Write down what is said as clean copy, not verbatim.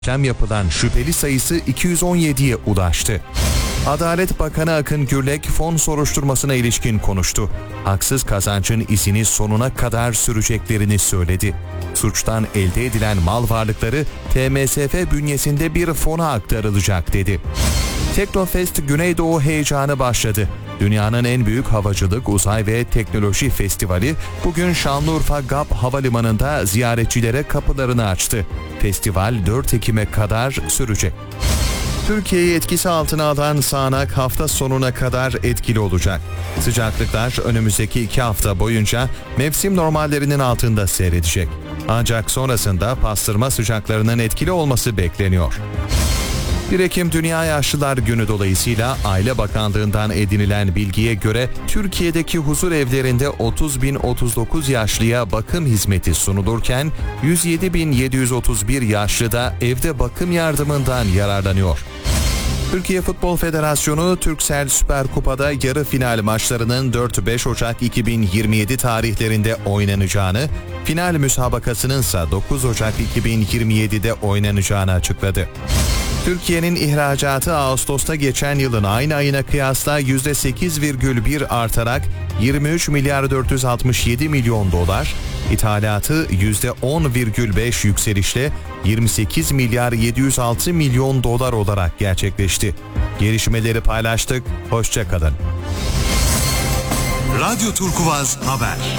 işlem yapılan şüpheli sayısı 217'ye ulaştı. Adalet Bakanı Akın Gürlek fon soruşturmasına ilişkin konuştu. Haksız kazancın izini sonuna kadar süreceklerini söyledi. Suçtan elde edilen mal varlıkları TMSF bünyesinde bir fona aktarılacak dedi. Teknofest Güneydoğu heyecanı başladı. Dünyanın en büyük havacılık, uzay ve teknoloji festivali bugün Şanlıurfa GAP Havalimanı'nda ziyaretçilere kapılarını açtı. Festival 4 Ekim'e kadar sürecek. Türkiye'yi etkisi altına alan sağanak hafta sonuna kadar etkili olacak. Sıcaklıklar önümüzdeki 2 hafta boyunca mevsim normallerinin altında seyredecek. Ancak sonrasında pastırma sıcaklarının etkili olması bekleniyor. 1 Ekim Dünya Yaşlılar Günü dolayısıyla Aile Bakanlığı'ndan edinilen bilgiye göre Türkiye'deki huzur evlerinde 30.039 yaşlıya bakım hizmeti sunulurken 107.731 yaşlı da evde bakım yardımından yararlanıyor. Türkiye Futbol Federasyonu, Turkcell Süper Kupa'da yarı final maçlarının 4-5 Ocak 2027 tarihlerinde oynanacağını, final müsabakasının ise 9 Ocak 2027'de oynanacağını açıkladı. Türkiye'nin ihracatı Ağustos'ta geçen yılın aynı ayına kıyasla %8,1 artarak 23 milyar 467 milyon dolar, ithalatı %10,5 yükselişle 28 milyar 706 milyon dolar olarak gerçekleşti. Gelişmeleri paylaştık, hoşça kalın. Radyo Turkuaz Haber.